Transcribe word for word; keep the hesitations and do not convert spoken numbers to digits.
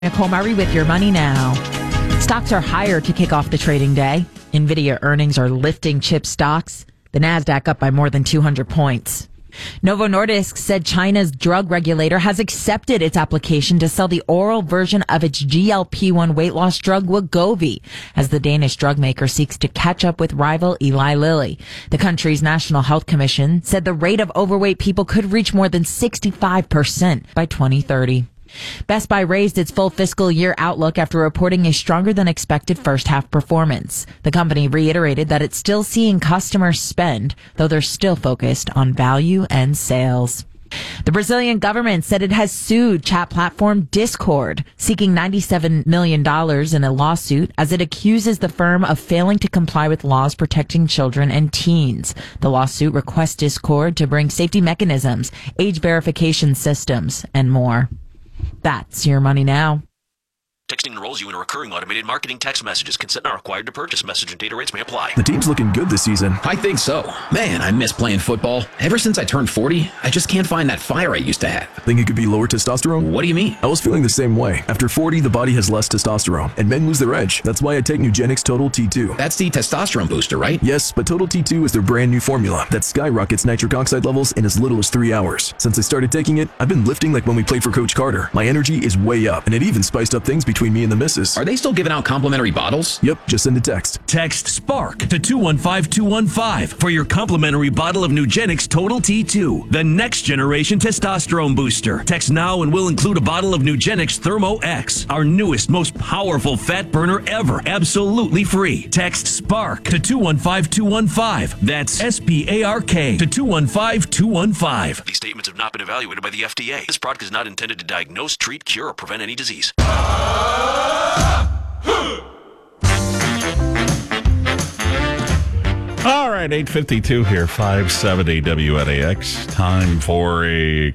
Nicole Murray with your money now. Stocks are higher to kick off the trading day. Nvidia earnings are lifting chip stocks. The Nasdaq up by more than two hundred points. Novo Nordisk said China's drug regulator has accepted its application to sell the oral version of its G L P one weight loss drug Wegovy, as the Danish drug maker seeks to catch up with rival Eli Lilly. The country's National Health Commission said the rate of overweight people could reach more than sixty-five percent by twenty thirty. Best Buy raised its full fiscal year outlook after reporting a stronger than expected first half performance. The company reiterated that it's still seeing customers spend, though they're still focused on value and sales. The Brazilian government said it has sued chat platform Discord, seeking ninety-seven million dollars in a lawsuit as it accuses the firm of failing to comply with laws protecting children and teens. The lawsuit requests Discord to bring safety mechanisms, age verification systems, and more. That's your money now. Texting enrolls you in a recurring automated marketing text messages. Consent not required to purchase. Message and data rates may apply. The team's looking good this season. I think so. Man, I miss playing football. Ever since I turned forty, I just can't find that fire I used to have. Think it could be lower testosterone? What do you mean? I was feeling the same way. After forty, the body has less testosterone, and men lose their edge. That's why I take Nugenix Total T two. That's the testosterone booster, right? Yes, but Total T two is their brand new formula that skyrockets nitric oxide levels in as little as three hours. Since I started taking it, I've been lifting like when we played for Coach Carter. My energy is way up, and it even spiced up things between me and the missus. Are they still giving out complimentary bottles? Yep, just send a text. Text SPARK to two one five two one five for your complimentary bottle of Nugenix Total T two, the next generation testosterone booster. Text now and we'll include a bottle of Nugenix Thermo X, our newest, most powerful fat burner ever, absolutely free. Text SPARK to two one five two one five. That's S P A R K to two one five two one five. These statements have not been evaluated by the F D A. This product is not intended to diagnose, treat, cure, or prevent any disease. All right, eight fifty-two here, five seventy W N A X. Time for a